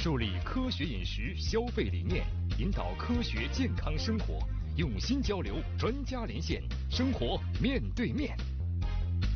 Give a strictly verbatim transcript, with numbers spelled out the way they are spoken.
树立科学饮食消费理念，引导科学健康生活，用心交流，专家连线，生活面对面。